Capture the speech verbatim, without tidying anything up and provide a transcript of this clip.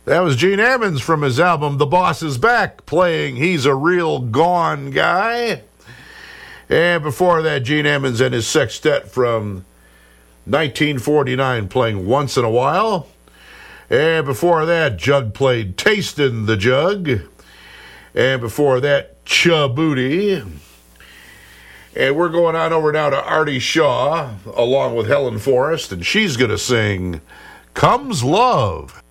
That was Gene Ammons from his album The Boss Is Back, playing He's a Real Gone Guy. And before that, Gene Ammons and his sextet from nineteen forty-nine, playing Once in a While. And before that, Jug played Tastin' the Jug. And before that, Cha-Booty. And we're going on over now to Artie Shaw, along with Helen Forrest, and she's going to sing Comes Love.